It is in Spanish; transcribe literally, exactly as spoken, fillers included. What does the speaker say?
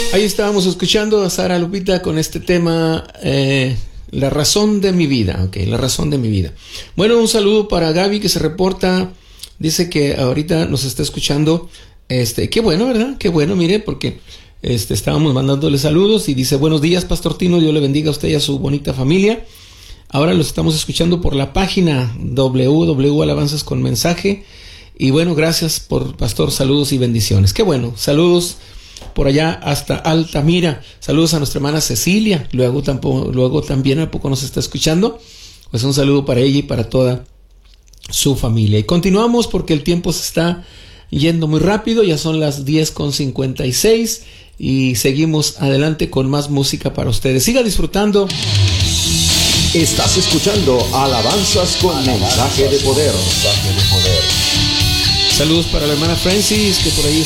Ahí estábamos escuchando a Sara Lupita con este tema, eh, la razón de mi vida. Ok, la razón de mi vida. Bueno, un saludo para Gaby que se reporta. Dice que ahorita nos está escuchando. Este, qué bueno, ¿verdad? Qué bueno, mire, porque este, estábamos mandándole saludos y dice, buenos días, Pastor Tino, Dios le bendiga a usted y a su bonita familia. Ahora los estamos escuchando por la página doble u doble u doble u Alabanzas con Mensaje. Y bueno, gracias por Pastor, saludos y bendiciones. Qué bueno, saludos por allá hasta Altamira. Saludos a nuestra hermana Cecilia. Luego, tampoco, luego también a poco nos está escuchando. Pues un saludo para ella y para toda su familia. Y continuamos porque el tiempo se está yendo muy rápido. Ya son las diez con cincuenta y seis y seguimos adelante con más música para ustedes. Siga disfrutando. Estás escuchando Alabanzas con Mensaje de Poder. Mensaje de Poder. Saludos para la hermana Francis, que por ahí